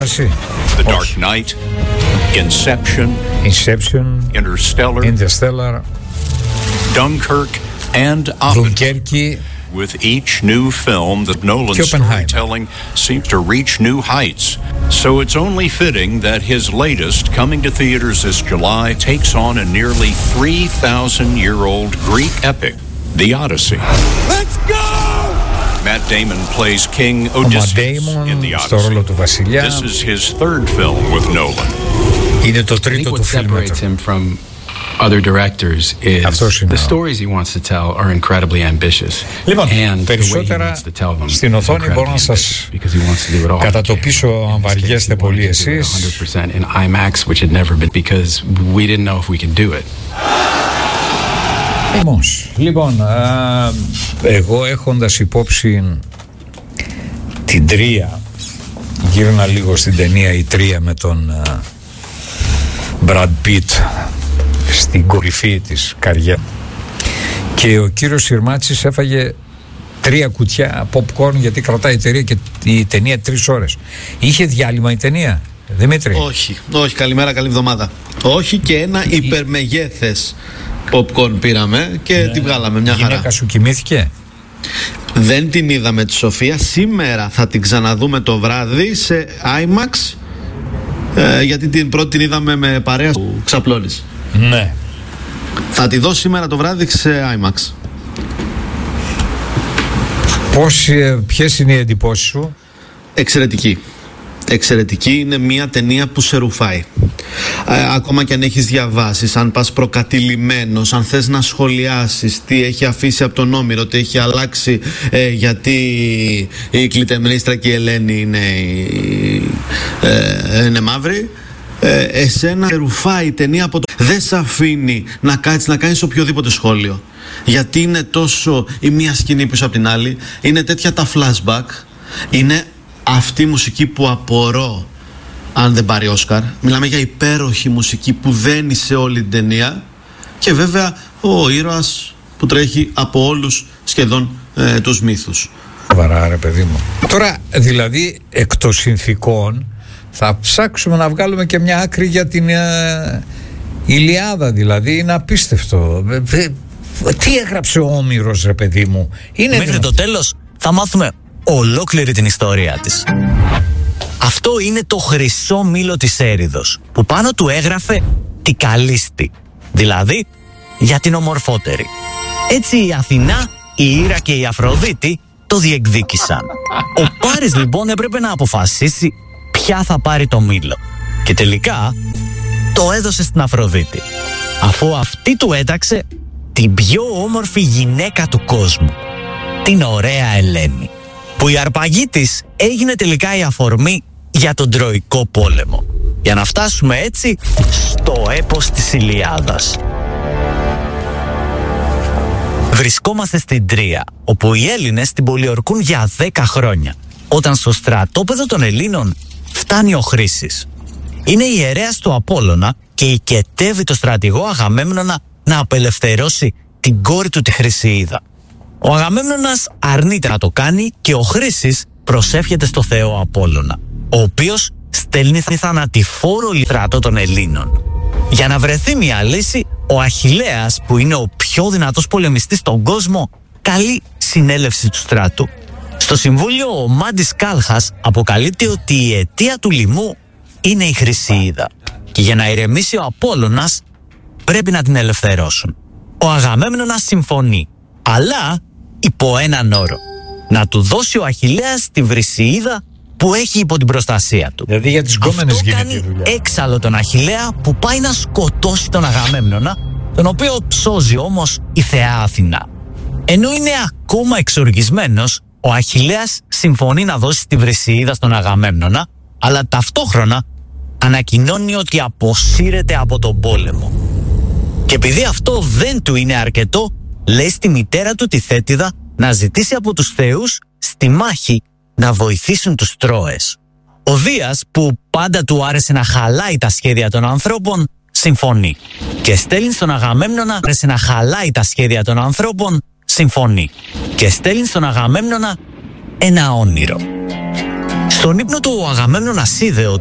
The Dark Knight, Inception, Interstellar, Dunkirk and Oppenheimer. With each new film, the Nolan storytelling seems to reach new heights. So it's only fitting that his latest, coming to theaters this July, takes on a nearly 3,000-year-old Greek epic, The Odyssey. Let's go! Matt Damon plays King Odysseus in The Odyssey. This is his third film with Nolan. Είναι το τρίτο του φιλμ. Other directors is the stories he wants to tell are incredibly ambitious. Λοιπόν, περισσότερα στην οθόνη μπορώ να σας κατατοπίσω αν βαριέστε πολύ εσείς. In IMAX, which had never been because we didn't know if we could do it. Λοιπόν, εγώ έχοντας υπόψη την Τρία, γύρνα λίγο στην ταινία η Τρία με τον Brad Pitt στην κορυφή της καριέρα, και ο κύριος Συρμάτσης έφαγε 3 κουτιά popcorn γιατί κρατάει η ταινία 3 ώρες. Είχε διάλειμμα η ταινία, Δημήτρη? Όχι, καλημέρα, καλή εβδομάδα. Όχι, και ένα υπερμεγέθες popcorn πήραμε και τη βγάλαμε μια χαρά. Η γυναίκα σου κοιμήθηκε? Δεν την είδαμε τη Σοφία. Σήμερα θα την ξαναδούμε το βράδυ σε IMAX, γιατί την πρώτη την είδαμε με παρέα που ξαπλώνεις. Ναι. Θα τη δω σήμερα το βράδυ σε IMAX. Ποιες είναι οι εντυπώσεις σου? Εξαιρετική, είναι μια ταινία που σε ρουφάει. Ακόμα και αν έχεις διαβάσει, αν πας προκατηλημένος, αν θες να σχολιάσεις τι έχει αφήσει από τον Όμηρο, τι έχει αλλάξει, γιατί η Κλητεμνίστρα και η Ελένη είναι μαύρη, εσένα ρουφάει η ταινία από το... Δεν σε αφήνει να κάτσεις να κάνεις οποιοδήποτε σχόλιο, γιατί είναι τόσο η μία σκηνή πίσω από την άλλη, είναι τέτοια τα flashback, είναι αυτή η μουσική που απορώ αν δεν πάρει Όσκαρ. Μιλάμε για υπέροχη μουσική που δένει σε όλη την ταινία, και βέβαια ο ήρωας που τρέχει από όλους σχεδόν τους μύθους. Βαρά, ρε παιδί μου. Τώρα δηλαδή εκ των συνθηκών θα ψάξουμε να βγάλουμε και μια άκρη για την Ηλιάδα, δηλαδή είναι απίστευτο. Τι έγραψε ο Όμηρος, ρε παιδί μου? Μέχρι το τέλος θα μάθουμε ολόκληρη την ιστορία της. Αυτό είναι το χρυσό μήλο της Έριδος, που πάνω του έγραφε τη Καλίστη, δηλαδή για την ομορφότερη. Έτσι η Αθηνά, η Ήρα και η Αφροδίτη το διεκδίκησαν. Ο Πάρης λοιπόν έπρεπε να αποφασίσει ποια θα πάρει το μήλο, και τελικά το έδωσε στην Αφροδίτη, αφού αυτή του έταξε την πιο όμορφη γυναίκα του κόσμου, την ωραία Ελένη, που η αρπαγή της έγινε τελικά η αφορμή για τον Τροϊκό πόλεμο, για να φτάσουμε έτσι στο έπος της Ηλιάδας. Βρισκόμαστε στην Τρία, όπου οι Έλληνες την πολιορκούν για 10 χρόνια, όταν στο στρατόπεδο των Ελλήνων φτάνει ο Χρήσης. Είναι ιερέας του Απόλλωνα και οικετεύει το στρατηγό Αγαμέμνονα να απελευθερώσει την κόρη του τη Χρυσιίδα. Ο Αγαμέμνονας αρνείται να το κάνει και ο Χρήσης προσεύχεται στο Θεό Απόλλωνα, ο οποίος στέλνει θανατηφόρο στρατό των Ελλήνων. Για να βρεθεί μια λύση, ο Αχιλλέας, που είναι ο πιο δυνατός πολεμιστής στον κόσμο, καλεί συνέλευση του στρατού. Στο συμβούλιο ο Μάντης Κάλχας αποκαλύπτει ότι η αιτία του λοιμού είναι η Χρυσιίδα, και για να ηρεμήσει ο Απόλλωνας πρέπει να την ελευθερώσουν. Ο Αγαμέμνονας συμφωνεί, αλλά υπό έναν όρο: να του δώσει ο Αχιλλέας τη Βρυσιίδα που έχει υπό την προστασία του. Δηλαδή για τις γκόμενες γίνεται η δουλειά. Έξαλλο τον Αχιλλέα, που πάει να σκοτώσει τον Αγαμέμνονα, τον οποίο σώζει όμως η θεά Αθηνά. Ενώ είναι ακόμα εξοργισμένος, ο Αχιλλέας συμφωνεί να δώσει τη Βρυσιίδα στον Αγαμέμνονα, αλλά ταυτόχρονα ανακοινώνει ότι αποσύρεται από τον πόλεμο. Και επειδή αυτό δεν του είναι αρκετό, λέει στη μητέρα του τη Θέτιδα να ζητήσει από τους θεούς στη μάχη να βοηθήσουν τους Τρόες. Ο Δίας, που πάντα του άρεσε να χαλάει τα σχέδια των ανθρώπων, συμφωνεί και στέλνει στον Αγαμέμνονα ένα όνειρο. Στον ύπνο του ο Αγαμέμνονας είδε